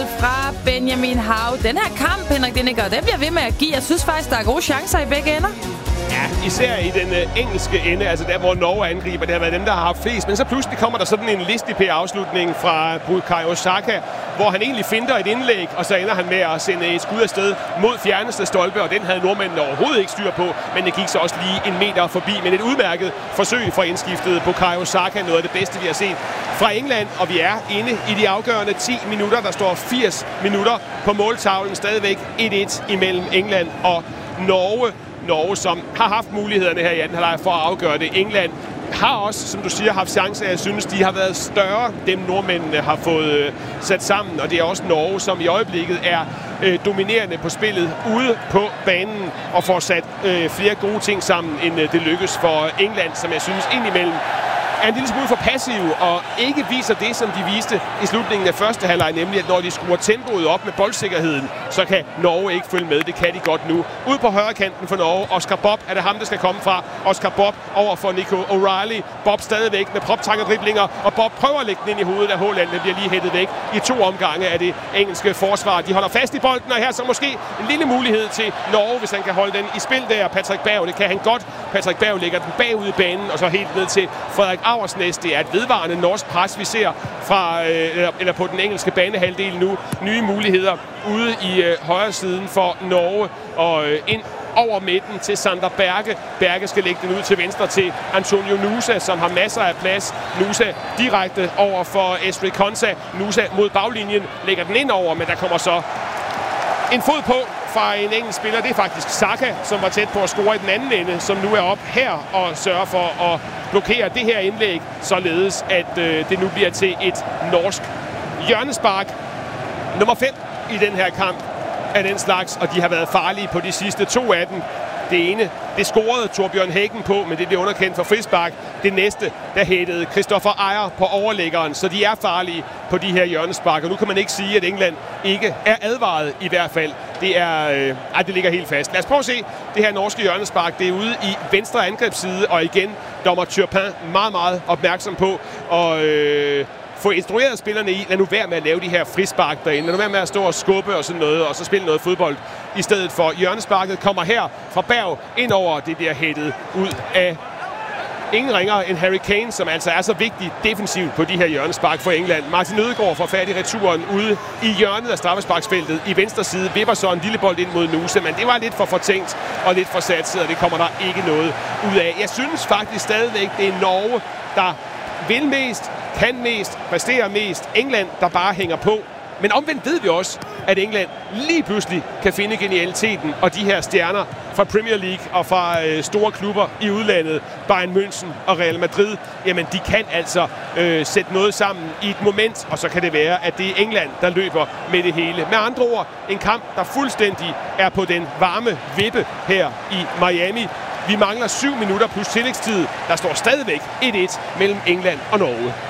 fra Benjamin Hav. Den her kamp, Henrik Dinniger, den bliver ved med at give. Jeg synes faktisk, der er gode chancer i begge ender. Ja, især i den engelske ende, altså der, hvor Norge angriber. Det har været dem, der har haft flest. Men så pludselig kommer der sådan en listig afslutning fra Bukayo Saka, hvor han egentlig finder et indlæg, og så ender han med at sende et skud afsted mod fjerneste stolpe, og den havde nordmændene overhovedet ikke styr på, men det gik så også lige en meter forbi. Men et udmærket forsøg fra indskiftet Bukayo Saka, noget af det bedste, vi har set fra England, og vi er inde i de afgørende 10 minutter. Der står 80 minutter på måltavlen, stadigvæk 1-1 imellem England og Norge. Norge, som har haft mulighederne her i anden halvleg for at afgøre det. England har også, som du siger, haft chancer. Jeg synes, de har været større, dem nordmændene har fået sat sammen. Og det er også Norge, som i øjeblikket er dominerende på spillet ude på banen og får sat flere gode ting sammen, end det lykkes for England, som jeg synes indimellem er en lille smule for passiv og ikke viser det, som de viste i slutningen af første halvleg, nemlig at når de skruer tempoet op med boldsikkerheden, så kan Norge ikke følge med. Det kan de godt nu. Ude på højre kanten for Norge, Oscar Bob er det ham, der skal komme fra. Oscar Bob over for Nico O'Reilly. Bob stadigvæk med proptanger-driblinger, og Bob prøver at lægge den ind i hovedet af Haaland. Den bliver lige hættet væk i 2 omgange af det engelske forsvar. De holder fast i bolden, og her så måske en lille mulighed til Norge, hvis han kan holde den i spil der. Patrick Berg, det kan han godt. Patrick Berg lægger den bagud i banen, og så helt ned til Frederik Auersnæs. Det er et vedvarende norsk pres, vi ser fra, eller på den engelske banehalvdel nu. Nye muligheder ude i højre siden for Norge og ind over midten til Sander Berge. Berge skal lægge den ud til venstre til Antonio Nusa, som har masser af plads. Nusa direkte over for Esri Konsa. Nusa mod baglinjen lægger den ind over, men der kommer så en fod på fra en engelsk spiller. Det er faktisk Saka, som var tæt på at score i den anden ende, som nu er op her og sørger for at blokere det her indlæg, således at det nu bliver til et norsk hjørnespark. Nummer 5 i den her kamp af den slags, og de har været farlige på de sidste 2 af dem. Det ene, det scorede Torbjørn Hækken på, men det blev underkendt for frispark. Det næste, der hættede Christopher Ejer på overlæggeren, så de er farlige på de her hjørnespark. Og nu kan man ikke sige, at England ikke er advaret i hvert fald. Det ligger helt fast. Lad os prøve at se det her norske hjørnespark. Det er ude i venstre angrebsside, og igen dommer Turpin meget, meget opmærksom på at få instrueret spillerne i, lad nu være med at lave de her frispark derinde. Lad nu være med at stå og skubbe og sådan noget, og så spille noget fodbold i stedet for. Hjørnesparket kommer her fra Berg ind over. Det bliver hættet ud af ingen ringer end Harry Kane, som altså er så vigtig defensivt på de her hjørnespark for England. Martin Ødegaard får fat i returen ude i hjørnet af straffesparksfeltet i venstre side. Vipper så en lille bold ind mod Nusa, men det var lidt for fortænkt og lidt for satset, og det kommer der ikke noget ud af. Jeg synes faktisk stadigvæk, det er Norge, der vil mest, kan mest, præsterer mest. England, der bare hænger på. Men omvendt ved vi også, at England lige pludselig kan finde genialiteten, og de her stjerner fra Premier League og fra store klubber i udlandet, Bayern München og Real Madrid, jamen de kan altså sætte noget sammen i et moment, og så kan det være, at det er England, der løber med det hele. Med andre ord, en kamp, der fuldstændig er på den varme vippe her i Miami. Vi mangler 7 minutter plus tillægstid. Der står stadigvæk 1-1 mellem England og Norge.